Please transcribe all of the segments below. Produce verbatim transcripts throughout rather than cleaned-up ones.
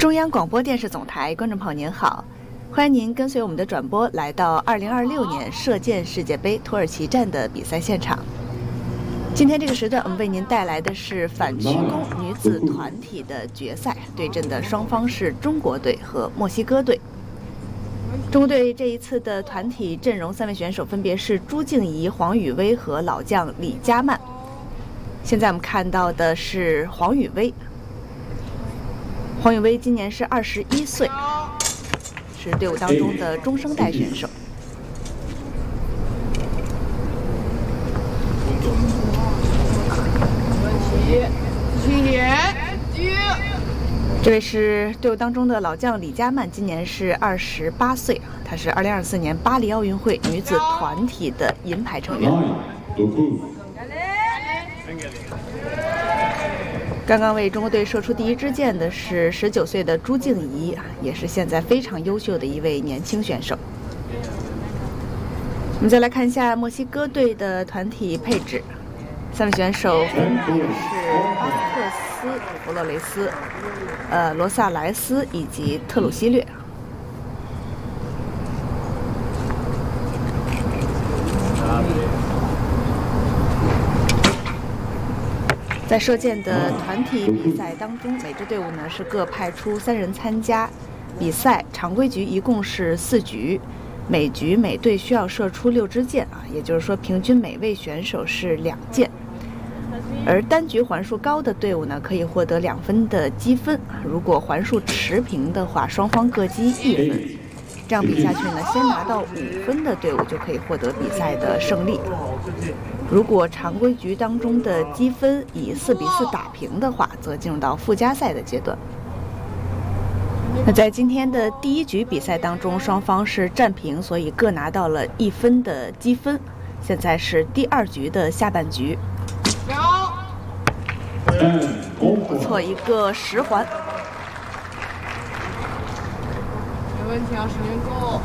中央广播电视总台观众朋友您好，欢迎您跟随我们的转播来到二零二六年射箭世界杯土耳其站的比赛现场。今天这个时段，我们为您带来的是反曲弓女子团体的决赛，对阵的双方是中国队和墨西哥队。中国队这一次的团体阵容三位选手分别是朱静怡、黄宇威和老将李佳曼。现在我们看到的是黄宇威。黄宇威今年是二十一岁，是队伍当中的中生代选手。这位是队伍当中的老将李佳曼，今年是二十八岁，他是二零二四年巴黎奥运会女子团体的银牌成员。刚刚为中国队射出第一支箭的是十九岁的朱静怡，也是现在非常优秀的一位年轻选手。我们再来看一下墨西哥队的团体配置，三位选手分别是巴斯克斯、弗洛雷斯、呃罗萨莱斯以及特鲁西略。在射箭的团体比赛当中，每支队伍呢是各派出三人参加比赛。常规局一共是四局，每局每队需要射出六支箭啊，也就是说平均每位选手是两箭。而单局环数高的队伍呢，可以获得两分的积分。如果环数持平的话，双方各积一分。这样比下去呢，先拿到五分的队伍就可以获得比赛的胜利。如果常规局当中的积分以四比四打平的话，则进入到附加赛的阶段。那在今天的第一局比赛当中，双方是战平，所以各拿到了一分的积分。现在是第二局的下半局。不错，一个十环。 没问题啊，时间够。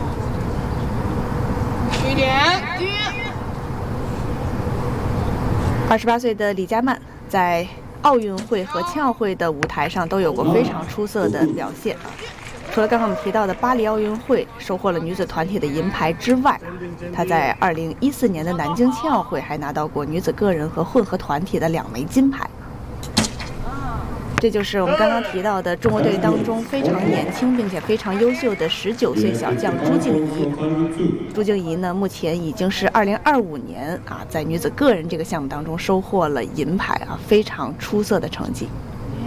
一点低。 二十八岁的李佳曼在奥运会和青奥会的舞台上都有过非常出色的表现。除了刚刚我们提到的巴黎奥运会收获了女子团体的银牌之外，她在二零一四年的南京青奥会还拿到过女子个人和混合团体的两枚金牌。这就是我们刚刚提到的中国队当中非常年轻并且非常优秀的十九岁小将朱静怡。朱静怡呢，目前已经是二零二五年啊，在女子个人这个项目当中收获了银牌啊，非常出色的成绩。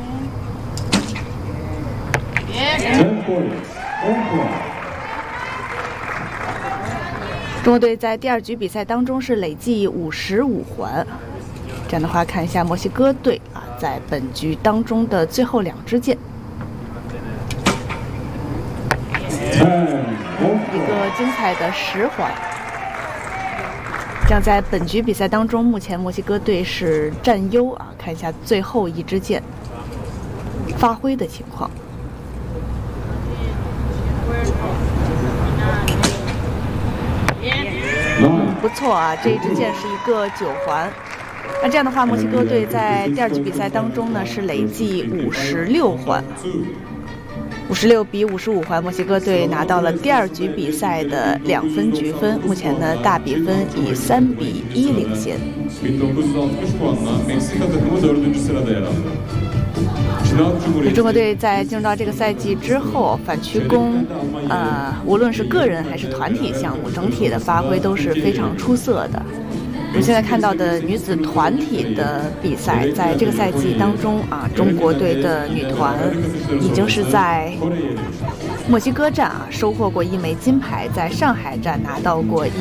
中国队在第二局比赛当中是累计五十五环。这样的话，看一下墨西哥队啊，在本局当中的最后两支箭，一个精彩的十环。这样在本局比赛当中，目前墨西哥队是占优啊。看一下最后一支箭发挥的情况。不错啊，这一支箭是一个九环。那这样的话，墨西哥队在第二局比赛当中呢是累计五十六环，五十六比五十五环，墨西哥队拿到了第二局比赛的两分局分。目前呢，大比分以三比一领先。中国队在进入到这个赛季之后，反曲弓，呃，无论是个人还是团体项目，整体的发挥都是非常出色的。我们现在看到的女子团体的比赛，在这个赛季当中啊，中国队的女团已经是在墨西哥站啊收获过一枚金牌，在上海站拿到过一